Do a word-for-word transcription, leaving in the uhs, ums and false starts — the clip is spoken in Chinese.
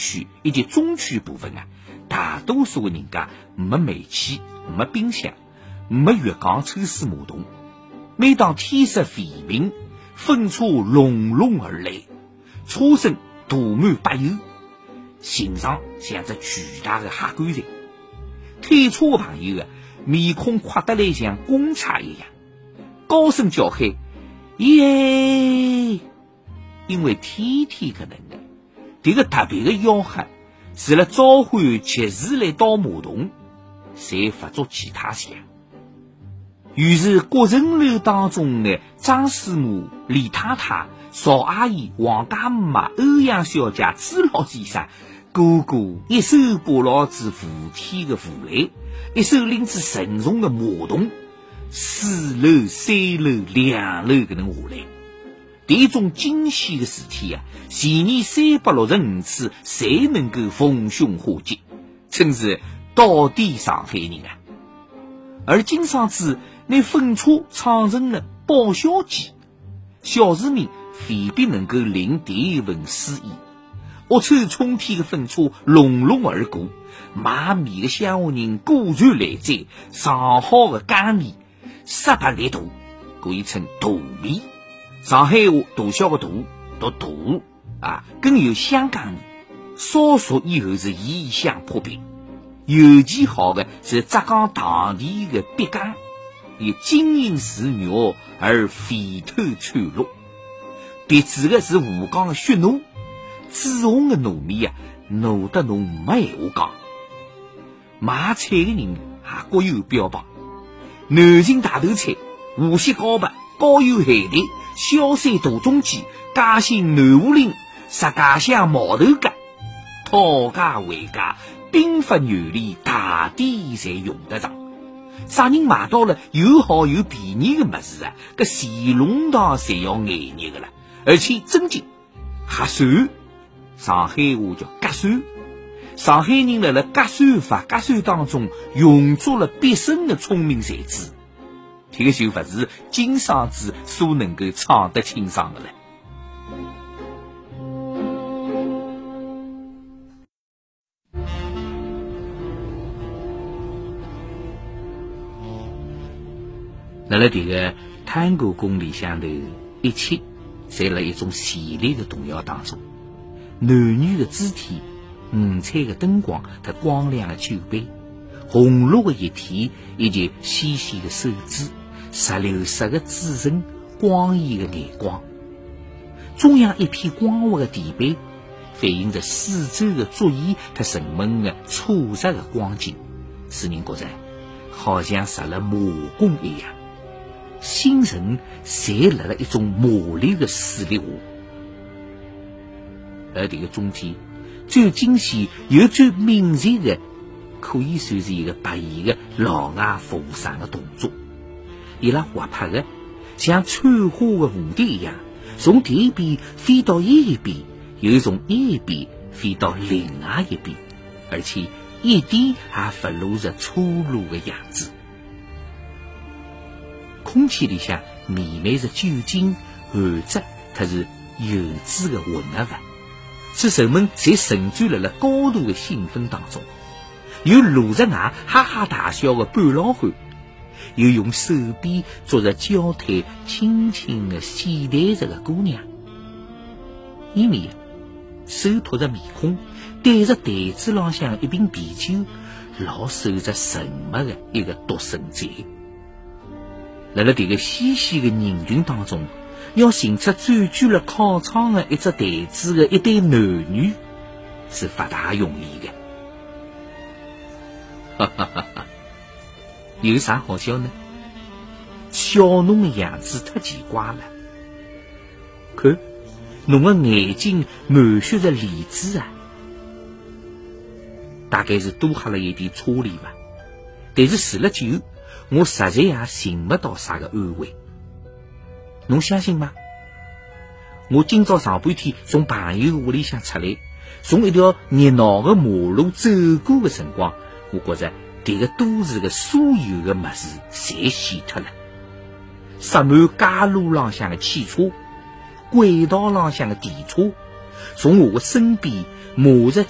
区以及中区部分啊，大多数人家没煤气，没冰箱，没浴缸抽水马桶。每当天色微明，风车隆隆而来，车身镀满柏油，形状像只巨大的哈棺材。推车的朋友啊，面孔垮得来像公差一样，高声叫喊：“耶！”因为天天可能的，这个特别的吆喝是了召唤及时来倒马桶，才发出其他响。于是国城楼当中的张师母、李太太、邵阿姨、王家妈、欧阳小姐、朱老先生，个个一手把牢子扶梯的扶来，一手拎着沉重的马桶，四楼、三楼、两楼可能下来。这种惊喜的事体啊，前年三百六十五次才能够逢凶化吉，真是到底上海人啊！而今上子那风车创成了报销机，小市民未必能够领这一份私意。恶臭冲天的风车隆隆而过，卖米的乡下人果然来摘上好的干米，十八个度，可以称大米。上海话大小的大读大啊，更有香港米，烧熟以后是异香扑鼻。尤其好的是浙江当地的鳖干，也晶莹似玉而肥透灿绿。别指的是吴江的血糯，紫红的糯米啊，糯得侬没闲话讲。卖菜的人也各有标榜，南京大头菜、无锡糕白、高邮海带、萧山大中鸡、嘉兴南湖林、石家乡毛头干，讨价还价，兵法原理大抵侪用得上。啥人买到了又好又便宜的么子啊，搿乾隆堂侪要眼热的了，而且真金合算，上海话叫合算。上海人辣辣合算法合算当中用足了毕生的聪明才智，这个就不是金嗓子所能够唱得清爽的了。辣辣这个探戈宫里向头，一切侪辣一种绚丽的童谣当中，男女的肢体，五彩的灯光和光亮的酒杯，红绿的液体以及纤细的手指，石榴色的嘴唇，光艳的眼光。中央一片光滑的地板，反映着四周的桌椅和人们的错杂的光景，使人觉着好像入了魔宫一样，心神侪辣了一种魔力的势力下。而这个中间最惊喜又最敏锐的，可以算是一个白衣的老外扶上的动作。伊拉活泼的像穿花的蝴蝶一样，从这一边飞到一边，又从一边飞到另外一边，而且一点也不露着粗鲁的样子。空气里向弥漫着酒精、汗汁特是油脂的混合物，使人们侪沉醉了了高度的兴奋当中。有露着牙哈哈大笑的半老汉，有用手臂捉着娇腿轻轻的戏带着的姑娘。伊面手托着面孔，对着台子浪向一瓶啤酒，老守着沉默的一个独身者。辣辣这个稀稀的人群当中，要寻出占据了靠窗的一只台子的一对男女，是不大容易的。哈哈哈哈！有啥好笑呢？笑侬的样子太奇怪了。看，侬的眼睛满血着梨子啊！大概是多喝了一点车里吧。但是试了酒，我实在也寻不到啥个安慰。侬相信吗？我今朝上半天从朋友屋里向出来，从一条热闹的马路走过的辰光，我觉着这个都市的所有的物事侪显脱了。塞满街路浪向的汽车，轨道浪向的电车，从我的身边马着